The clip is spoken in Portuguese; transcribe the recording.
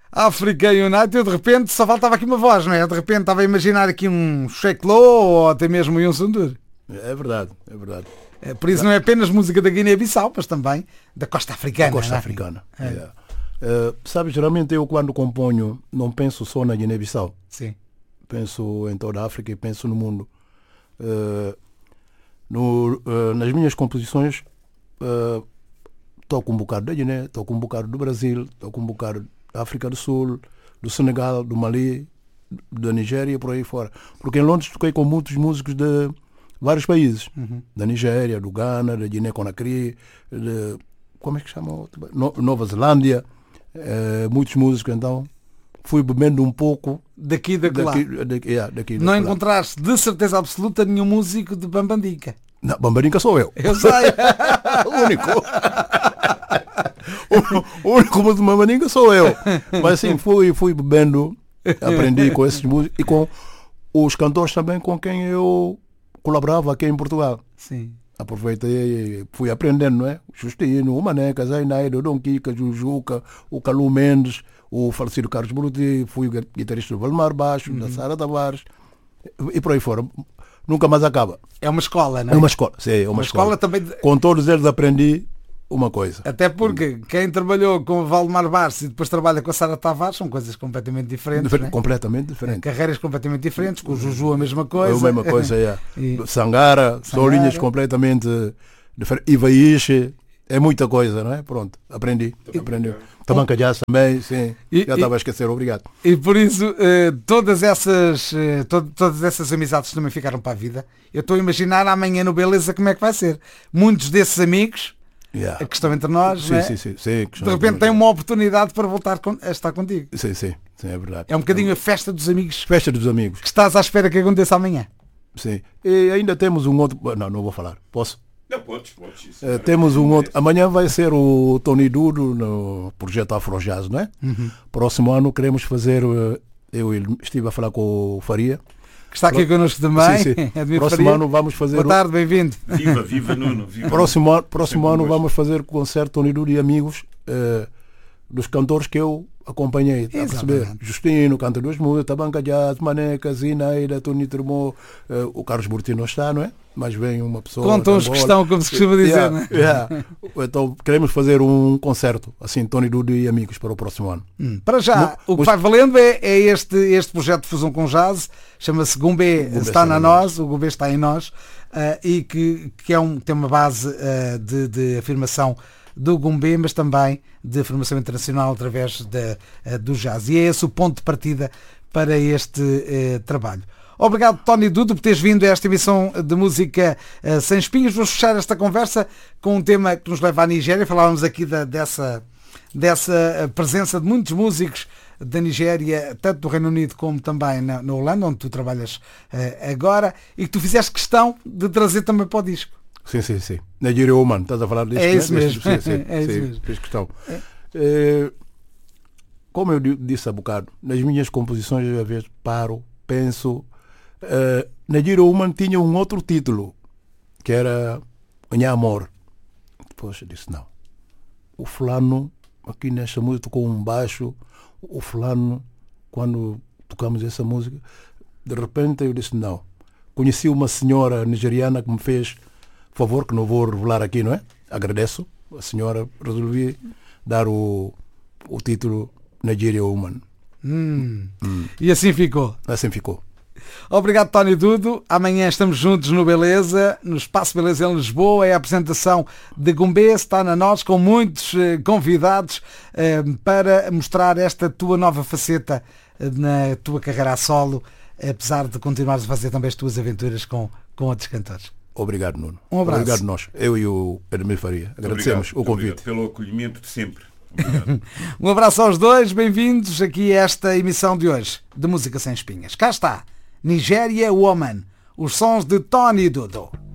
África United, eu de repente só faltava aqui uma voz, não é? De repente estava a imaginar aqui um Sheikh Lo ou até mesmo um Sundur. É verdade, é verdade. Por isso não é apenas música da Guiné-Bissau, mas também da costa africana. Da costa africana. Sabe, geralmente eu quando componho não penso só na Guiné-Bissau. Sim. Penso em toda a África e penso no mundo. Nas minhas composições toco um bocado da Guiné, toco um bocado do Brasil, toco um bocado da África do Sul, do Senegal, do Mali, da Nigéria e por aí fora. Porque em Londres toquei com muitos músicos de vários países. Da Nigéria, do Ghana, da Guiné-Conakry, como é que chama? Nova Zelândia. Muitos músicos, então fui bebendo um pouco daqui e daquela. Daqui não encontraste de certeza absoluta nenhum músico de Bambandinca? Não, Bambandinca sou eu. Eu sei. O único. O único músico de Bambandinca sou eu. Mas sim, fui bebendo, aprendi com esses músicos e com os cantores também com quem eu colaborava aqui em Portugal. Sim. Aproveitei e fui aprendendo, não é? Justino, o Maneca, Zainaida, o Dom Kika, Jujuca, o Calu Mendes, o falecido Carlos Bruti, fui o guitarrista do Valmar Baixo, da Sara Tavares e por aí fora. Nunca mais acaba. É uma escola, não é? É uma escola, sim, é uma escola. Também. Com todos eles aprendi uma coisa. Até porque quem trabalhou com o Valdemar Barros e depois trabalha com a Sara Tavares são coisas completamente diferentes. Né? Completamente diferentes. Carreiras completamente diferentes, com o Juju a mesma coisa. É a mesma coisa, Sangara, são linhas completamente diferentes. Ivaixe, é muita coisa, não é? Pronto, aprendi. Tabanca Jazz também, sim. Já estava a esquecer, obrigado. E por isso, todas essas amizades também ficaram para a vida. Eu estou a imaginar amanhã no Beleza como é que vai ser. Muitos desses amigos que estão entre nós, sim, né? sim, de repente têm uma oportunidade para voltar a estar contigo. Sim, é verdade. É um bocadinho a festa dos amigos. Festa dos amigos. Que estás à espera que aconteça amanhã. Sim. E ainda temos um outro... Não vou falar. Posso? Não, podes. Temos um outro... Amanhã vai ser o Tony Dudo no projeto Afro Jazz, não é? Próximo ano queremos fazer... Eu estive a falar com o Faria. Que está aqui connosco também. Sim. Próximo ano vamos fazer... Boa tarde, bem-vindo. Viva Nuno. Viva Próximo ano vamos fazer concerto Tony Dudo e amigos dos cantores que eu acompanhei. Está a perceber? Justino, canta duas músicas, Tabanca Jazz, Maneca, Zinaida, Tony Tremô, o Carlos Burti não está, não é? Mas vem uma pessoa... Contam os que estão, como se costuma dizer, não é? Então queremos fazer um concerto, assim, Tony Dudo e amigos para o próximo ano. Para já, o que vai valendo é este projeto de fusão com jazz, chama-se Gumbé está na nós, o Gumbé está em nós, e que tem uma base de afirmação do Gumbé, mas também de afirmação internacional através do jazz. E é esse o ponto de partida para este trabalho. Obrigado, Tony Dudo, por teres vindo a esta emissão de música sem espinhos. Vamos fechar esta conversa com um tema que nos leva à Nigéria. Falávamos aqui dessa presença de muitos músicos da Nigéria, tanto do Reino Unido como também na Holanda, onde tu trabalhas agora, e que tu fizeste questão de trazer também para o disco. Sim. Nigeria Woman, estás a falar disso? É isso mesmo. Sim, fiz questão. Como eu disse há bocado, nas minhas composições eu às vezes paro, penso. Nigeria Woman tinha um outro título, que era Minha Amor. Depois eu disse, não. O fulano, aqui nesta música, tocou um baixo. O fulano, quando tocamos essa música, de repente eu disse, não. Conheci uma senhora nigeriana que me fez favor, que não vou revelar aqui, não é? Agradeço. A senhora, resolvi dar o título Nigeria Woman. E assim ficou. Assim ficou. Obrigado, Tony Dudo. Amanhã estamos juntos no Beleza, no Espaço Beleza em Lisboa. É a apresentação de Gumbé, está na nós, com muitos convidados para mostrar esta tua nova faceta na tua carreira a solo, apesar de continuares a fazer também as tuas aventuras com outros cantores. Obrigado, Nuno. Um abraço. Obrigado nós, eu e o Edmir Faria. Agradecemos o convite. Pelo acolhimento de sempre. Um abraço aos dois, bem-vindos aqui a esta emissão de hoje de Música Sem Espinhas. Cá está, Nigeria Woman, os sons de Tony Dudo.